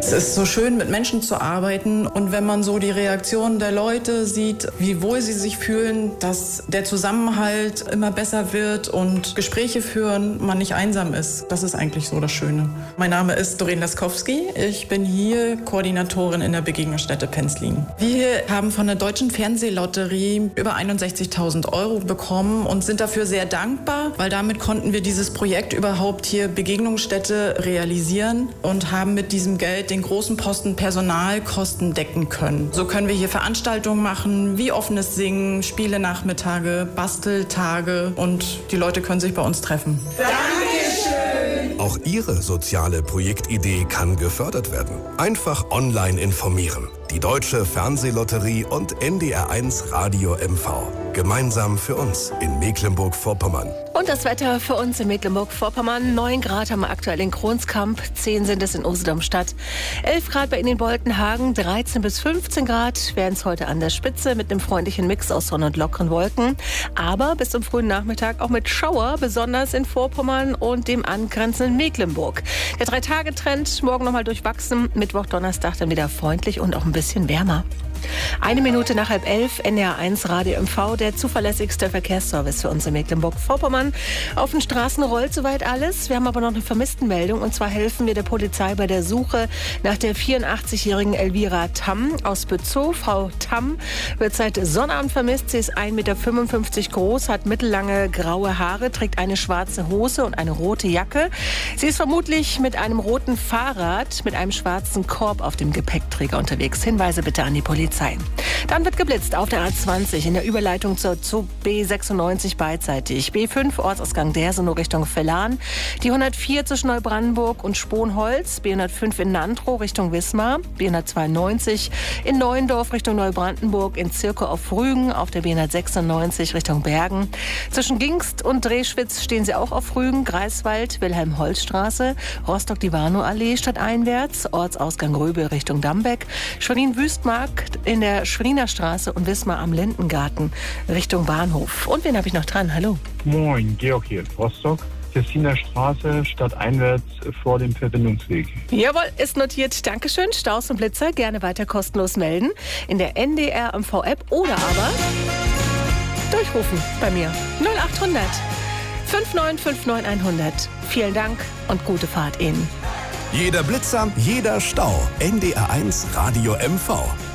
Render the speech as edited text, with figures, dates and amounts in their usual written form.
Es ist so schön, mit Menschen zu arbeiten, und wenn man so die Reaktionen der Leute sieht, wie wohl sie sich fühlen, dass der Zusammenhalt immer besser wird und Gespräche führen, man nicht einsam ist. Das ist eigentlich so das Schöne. Mein Name ist Doreen Laskowski. Ich bin hier Koordinatorin in der Begegnungsstätte Penzlin. Wir haben von der Deutschen Fernsehlotterie über 61.000 € bekommen und sind dafür sehr dankbar, weil damit konnten wir dieses Projekt überhaupt hier Begegnungsstätte realisieren und haben mit diesem Geld den großen Posten Personalkosten decken können. So können wir hier Veranstaltungen machen, wie offenes Singen, Spielenachmittage, Basteltage, und die Leute können sich bei uns treffen. Dankeschön! Auch Ihre soziale Projektidee kann gefördert werden. Einfach online informieren. Die Deutsche Fernsehlotterie und NDR1 Radio MV. Gemeinsam für uns in Mecklenburg-Vorpommern. Und das Wetter für uns in Mecklenburg-Vorpommern. 9 Grad haben wir aktuell in Kronskamp, 10 sind es in Usedom-Stadt, 11 Grad bei Ihnen in Boltenhagen, 13 bis 15 Grad werden es heute an der Spitze mit einem freundlichen Mix aus Sonne und lockeren Wolken. Aber bis zum frühen Nachmittag auch mit Schauer, besonders in Vorpommern und dem angrenzenden Mecklenburg. Der 3-Tage-Trend morgen nochmal durchwachsen, Mittwoch, Donnerstag dann wieder freundlich und auch ein bisschen wärmer. 1 Minute nach 10:30, NDR1 Radio MV, der zuverlässigste Verkehrsservice für uns in Mecklenburg-Vorpommern. Auf den Straßen rollt soweit alles. Wir haben aber noch eine Vermisstenmeldung, und zwar helfen wir der Polizei bei der Suche nach der 84-jährigen Elvira Tamm aus Bützow. Frau Tamm wird seit Sonnabend vermisst. Sie ist 1,55 Meter groß, hat mittellange graue Haare, trägt eine schwarze Hose und eine rote Jacke. Sie ist vermutlich mit einem roten Fahrrad mit einem schwarzen Korb auf dem Gepäckträger unterwegs. Hinweise bitte an die Polizei. Dann wird geblitzt auf der A20 in der Überleitung zur B96 beidseitig. B5 Ortsausgang Dersonow Richtung Vellan. Die 104 zwischen Neubrandenburg und Sponholz. B105 in Nantrow Richtung Wismar. B192 in Neuendorf Richtung Neubrandenburg. In Zirkow auf Rügen. Auf der B196 Richtung Bergen. Zwischen Gingst und Drehschwitz stehen Sie auch auf Rügen. Greifswald, Wilhelm-Holz-Straße. Rostock-Divano-Allee stadteinwärts. Ortsausgang Röbel Richtung Dambeck. Schwerin-Wüstmarkt in der Schweriner Straße und Wismar am Lindengarten Richtung Bahnhof. Und wen habe ich noch dran? Hallo. Moin, Georg hier, Rostock. Tessiner Straße, stadteinwärts vor dem Verbindungsweg. Jawohl, ist notiert. Dankeschön. Staus und Blitzer gerne weiter kostenlos melden in der NDR MV-App oder aber durchrufen bei mir. 0800 5959 100. Vielen Dank und gute Fahrt Ihnen. Jeder Blitzer, jeder Stau. NDR1 Radio MV.